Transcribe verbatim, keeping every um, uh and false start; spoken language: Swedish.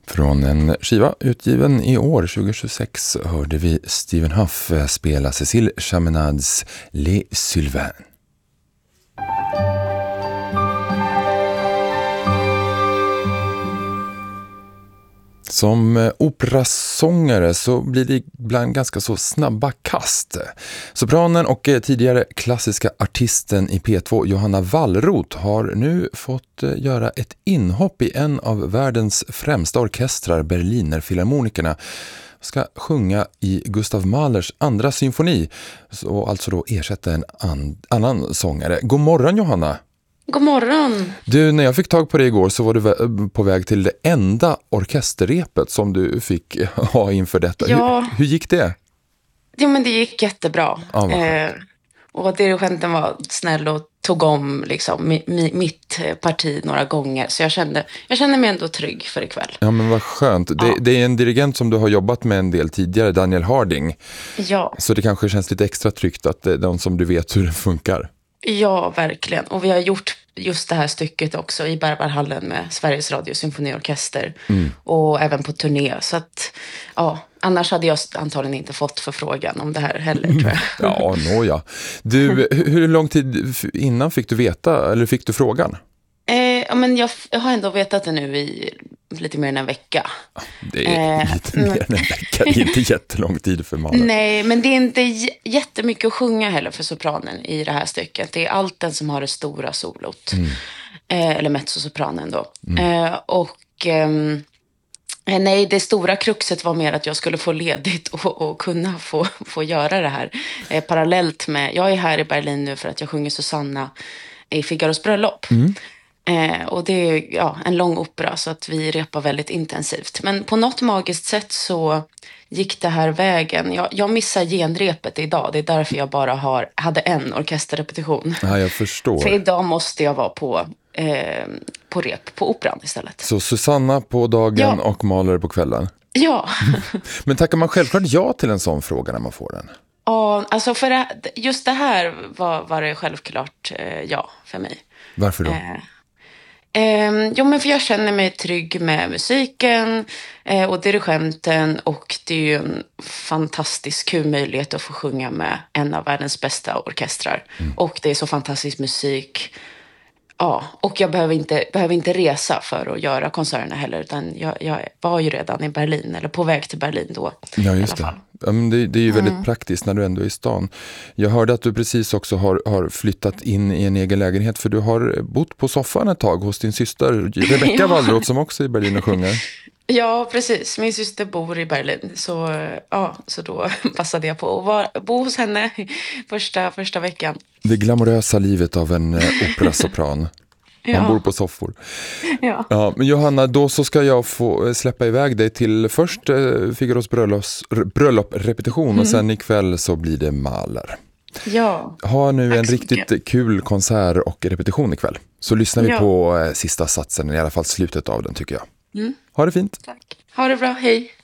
Från en skiva utgiven i år, tjugohundratjugosex, hörde vi Stephen Huff spela Cécile Chaminade's Les Sylvains. Som operasångare så blir det ibland ganska så snabba kast. Sopranen och tidigare klassiska artisten i P två, Johanna Wallroth, har nu fått göra ett inhopp i en av världens främsta orkestrar, Berlinerfilharmonikerna. Ska sjunga i Gustav Mahlers andra symfoni och alltså då ersätta en an- annan sångare. God morgon, Johanna! God morgon! Du, när jag fick tag på dig igår så var du på väg till det enda orkesterrepet som du fick ha inför detta. Ja. Hur, hur gick det? Jo, men det gick jättebra. Ja, eh, och dirigenten var snäll och tog om liksom, mi, mi, mitt parti några gånger. Så jag kände, jag kände mig ändå trygg för ikväll. Ja, men vad skönt. Ja. Det, det är en dirigent som du har jobbat med en del tidigare, Daniel Harding. Ja. Så det kanske känns lite extra tryggt att det är de som du vet hur det funkar. Ja, verkligen. Och vi har gjort just det här stycket också i Berwaldhallen med Sveriges Radio Symfoniorkester. Mm. Och även på turné. Så att, ja, annars hade jag antagligen inte fått förfrågan om det här heller, tror jag. Ja, nåja. Du, hur lång tid innan fick du veta, eller fick du frågan? Eh, ja, men jag, jag har ändå vetat det nu i lite mer än en vecka. Det är eh, lite mer än en vecka, det är inte jättelång tid för Mahler. Nej, men det är inte j- jättemycket att sjunga heller för sopranen i det här stycket. Det är alten som har det stora solot. Mm. Eh, eller mezzosopranen då. Mm. Eh, och ehm, nej, det stora kruxet var mer att jag skulle få ledigt och, och kunna få, få göra det här. Eh, parallellt med, jag är här i Berlin nu för att jag sjunger Susanna i Figaros bröllop. Mm. Eh, och det är ja, en lång opera så att vi repar väldigt intensivt. Men på något magiskt sätt så gick det här vägen. Jag, jag missar genrepet idag. Det är därför jag bara har, hade en orkesterrepetition. Ja, jag förstår. För idag måste jag vara på, eh, på rep på operan istället. Så Susanna på dagen ja. Och Mahler på kvällen? Ja. Men tackar man självklart ja till en sån fråga när man får den? Ja, alltså för det, just det här var, var det självklart eh, ja för mig. Varför då? Eh, Eh, jo, men för jag känner mig trygg med musiken eh, och dirigenten, och det är ju en fantastisk kul möjlighet att få sjunga med en av världens bästa orkestrar. Mm. Och det är så fantastisk musik. Ja, och jag behöver inte, behöver inte resa för att göra konserterna heller, utan jag, jag var ju redan i Berlin, eller på väg till Berlin då. Ja, just det. Ja, men det, det är ju väldigt mm. praktiskt när du ändå är i stan. Jag hörde att du precis också har, har flyttat in i en egen lägenhet, för du har bott på soffan ett tag hos din syster Rebecca ja. Wallroth, som också är i Berlin och sjunger. Ja, precis. Min syster bor i Berlin, så, ja, så då passade jag på att vara, bo hos henne första, första veckan. Det glamorösa livet av en operasopran. Man ja. bor på soffor. Ja. Ja, men Johanna, då så ska jag få släppa iväg dig till först eh, Figaros bröllops, brölloprepetition mm. och sen ikväll så blir det Mahler. Ja. Ha nu en riktigt mycket. kul konsert och repetition ikväll. Så lyssnar vi ja. på eh, sista satsen, i alla fall slutet av den tycker jag. Mm. Ha det fint. Tack. Ha det bra, hej.